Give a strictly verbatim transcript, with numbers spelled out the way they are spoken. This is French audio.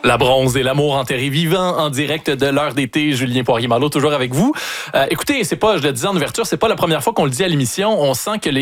La bronze et l'amour enterré vivant en direct de l'heure d'été. Julien Poirier-Marleau, toujours avec vous. Euh, écoutez, c'est pas, je le disais en ouverture, c'est pas la première fois qu'on le dit à l'émission. On sent que les